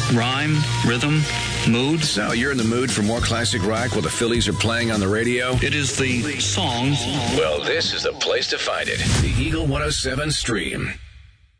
rhyme, rhythm, mood. So you're in the mood for more classic rock while the Phillies are playing on the radio? It is the song. Well, this is the place to find it. The Eagle 107 Stream.